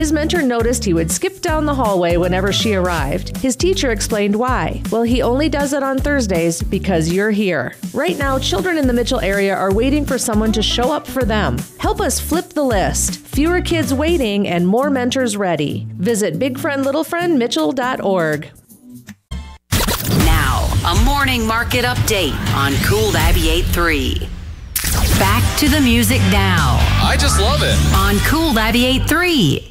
His mentor noticed he would skip down the hallway whenever she arrived. His teacher explained why. Well, he only does it on Thursdays because you're here. Right now, children in the Mitchell area are waiting for someone to show up for them. Help us flip the list. Fewer kids waiting and more mentors ready. Visit bigfriendlittlefriendmitchell.org. Now, a morning market update on Cool 98.3. Back to the music now. I just love it. On Cool 98.3.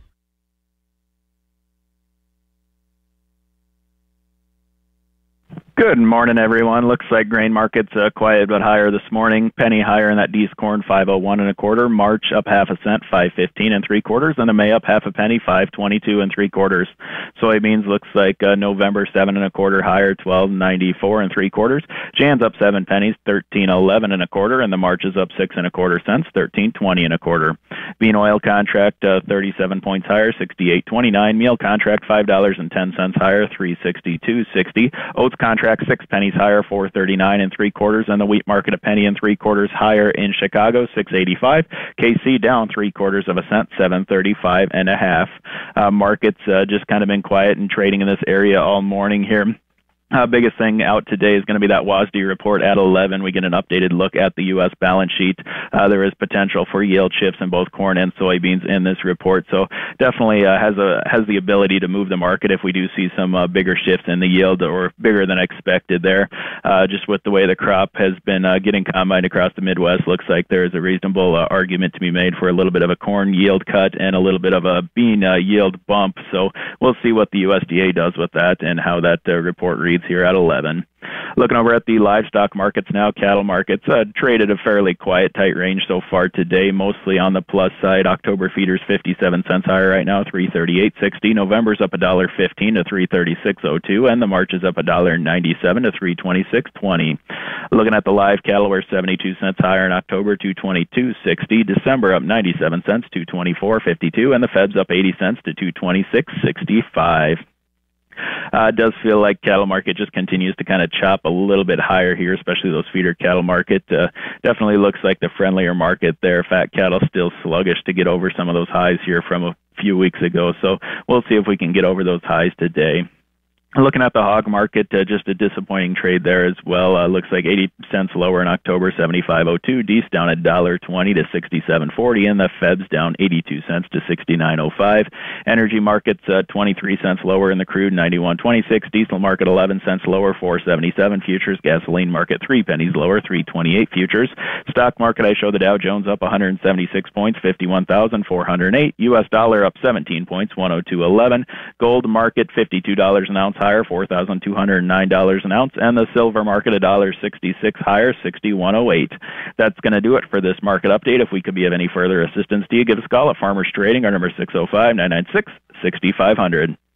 Good morning, everyone. Looks like grain markets quiet but higher this morning. Penny higher in that D's corn, 5.01 1/4. March up half a cent, 5.15 3/4, and the May up half a penny, 5.22 3/4. Soybeans looks like November 7 1/4 higher, 12.94 3/4. Jan's up 7 pennies, 13.11 1/4, and the March is up 6 1/4 cents, 13.20 1/4. Bean oil contract 37 points higher, 68.29. Meal contract $5.10 higher, 362.60. Oats contract 6 pennies higher, 4.39 3/4, and the wheat market a penny and 3/4 higher in Chicago, 6.85. KC down 3/4 of a cent, 7.35 1/2. Markets just kind of been quiet and trading in this area all morning here. Biggest thing out today is going to be that WASDE report at 11. We get an updated look at the U.S. balance sheet. There is potential for yield shifts in both corn and soybeans in this report, so definitely has the ability to move the market if we do see some bigger shifts in the yield or bigger than expected there. Just with the way the crop has been getting combined across the Midwest, looks like there is a reasonable argument to be made for a little bit of a corn yield cut and a little bit of a bean yield bump. So we'll see what the USDA does with that and how that report reads here at 11. Looking over at the livestock markets now, cattle markets traded a fairly quiet, tight range so far today, mostly on the plus side. October feeders 57 cents higher right now, 338.60. November's up $1.15 to 336.02, and the March is up $1.97 to 326.20. Looking at the live cattle, we're 72 cents higher in October, 222.60. December up 97 cents, 224.52, and the Fed's up 80 cents to 226.65. It does feel like cattle market just continues to kind of chop a little bit higher here, especially those feeder cattle market. Definitely looks like the friendlier market there. Fat cattle still sluggish to get over some of those highs here from a few weeks ago. So we'll see if we can get over those highs today. Looking at the hog market, just a disappointing trade there as well. Looks like 80 cents lower in October, 75.02. D's down $1.20 to 67.40, and the Fed's down 82 cents to 69.05. Energy markets 23 cents lower in the crude, 91.26. Diesel market 11 cents lower, 4.77 futures. Gasoline market 3 pennies lower, 3.28 futures. Stock market, I show the Dow Jones up 176 points, 51,408. U.S. dollar up 17 points, 102.11. Gold market $52 an ounce higher, $4,209 an ounce, and the silver market $1.66 higher, 61.08. That's going to do it for this market update. If we could be of any further assistance to you, give us a call at Farmers Trading. Our number is 605-996-6500.